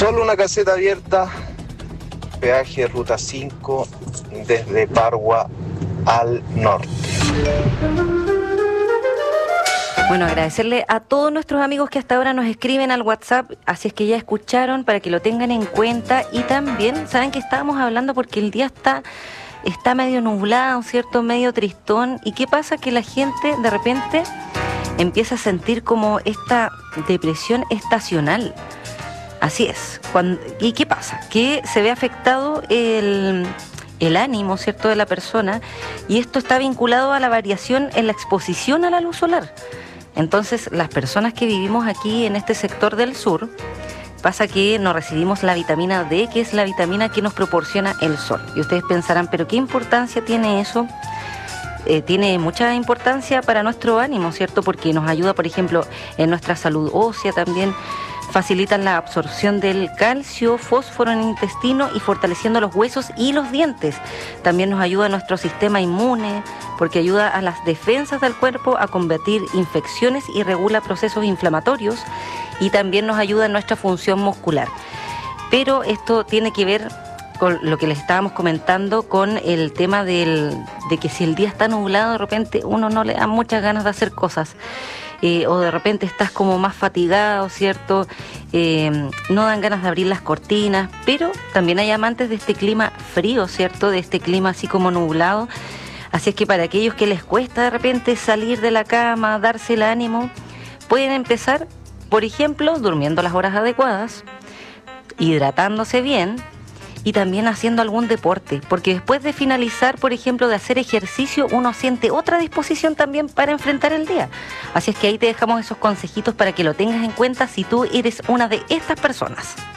Solo una caseta abierta, peaje Ruta 5 desde Pargua al norte. Bueno, agradecerle a todos nuestros amigos que hasta ahora nos escriben al WhatsApp, así es que ya escucharon para que lo tengan en cuenta. Y también saben que estábamos hablando porque el día está medio nublado, ¿cierto? Medio tristón. ¿Y qué pasa? Que la gente de repente empieza a sentir como esta depresión estacional. Así es. ¿Y qué pasa? Que se ve afectado el ánimo, ¿cierto?, de la persona, y esto está vinculado a la variación en la exposición a la luz solar. Entonces, las personas que vivimos aquí en este sector del sur, pasa que no recibimos la vitamina D, que es la vitamina que nos proporciona el sol. Y ustedes pensarán, ¿pero qué importancia tiene eso? Tiene mucha importancia para nuestro ánimo, ¿cierto? Porque nos ayuda, por ejemplo, en nuestra salud ósea también, facilitan la absorción del calcio, fósforo en el intestino y fortaleciendo los huesos y los dientes. También nos ayuda a nuestro sistema inmune, porque ayuda a las defensas del cuerpo a combatir infecciones y regula procesos inflamatorios, y también nos ayuda en nuestra función muscular. Pero esto tiene que ver con lo que les estábamos comentando, con el tema de que si el día está nublado, de repente uno no le da muchas ganas de hacer cosas. O de repente estás como más fatigado, ¿cierto? No dan ganas de abrir las cortinas, pero también hay amantes de este clima frío, ¿cierto? De este clima así como nublado. Así es que para aquellos que les cuesta de repente salir de la cama, darse el ánimo, pueden empezar, por ejemplo, durmiendo las horas adecuadas, hidratándose bien, y también haciendo algún deporte, porque después de finalizar, por ejemplo, de hacer ejercicio, uno siente otra disposición también para enfrentar el día. Así es que ahí te dejamos esos consejitos para que lo tengas en cuenta si tú eres una de estas personas.